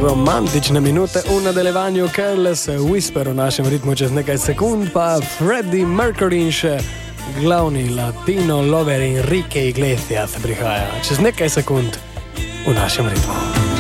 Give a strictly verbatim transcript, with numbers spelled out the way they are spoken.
romantične minute v nadaljevanju Careless Whisper v našem ritmu čez nekaj sekund, pa Freddie Mercury in še glavni latino lover Enrique Iglesias prihaja čez nekaj sekund v našem ritmu.